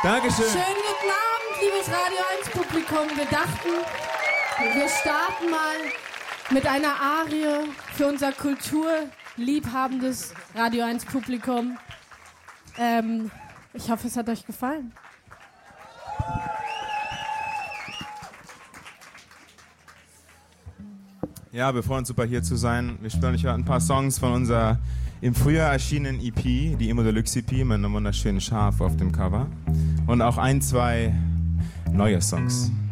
Dankeschön. Schönen guten Abend, liebes Radio 1 Publikum. Wir dachten, wir starten mal mit einer Arie für unser kulturliebhabendes Radio 1 Publikum. Ich hoffe, es hat euch gefallen. Ja, wir freuen uns super hier zu sein. Wir spielen euch ein paar Songs von unserer im Frühjahr erschienenen EP, die Emo Deluxe EP mit einem wunderschönen Schaf auf dem Cover. Und auch 1, 2 neue Songs.